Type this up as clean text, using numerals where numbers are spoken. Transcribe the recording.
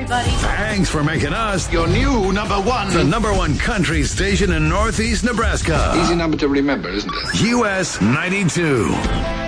everybody. Thanks for making us Your new number one. the number one country station in Northeast Nebraska. Easy number to remember, isn't it? US 92.